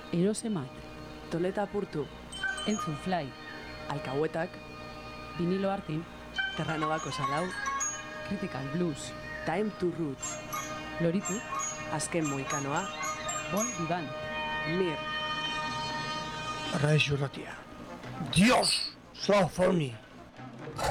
Erosemat, Toleta apurtu, Entzun Fly, Alcahuetak, Vinilo Artin, Terranobako Salau, Critical Blues, Time to Roots, Loritu, Azken Moikanoa, Bon Vivant, Mir, Radio Ratia. Dios, Sofoni.